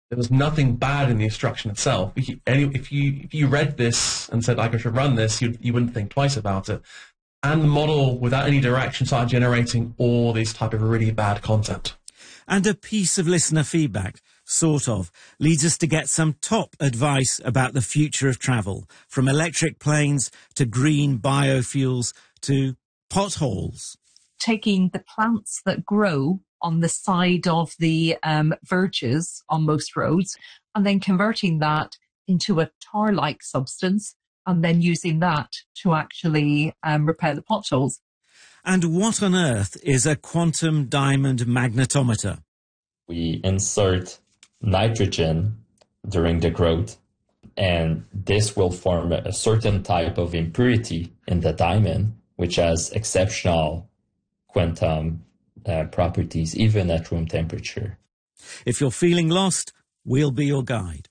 There was nothing bad in the instruction itself. If you read this and said, like, I should run this, you wouldn't think twice about it. And the model, without any direction, started generating all this type of really bad content. And a piece of listener feedback, sort of, leads us to get some top advice about the future of travel, from electric planes to green biofuels to potholes. Taking the plants that grow on the side of the verges on most roads and then converting that into a tar-like substance and then using that to actually repair the potholes. And what on earth is a quantum diamond magnetometer? We insert nitrogen during the growth, and this will form a certain type of impurity in the diamond, which has exceptional quantum properties, even at room temperature. If you're feeling lost, we'll be your guide.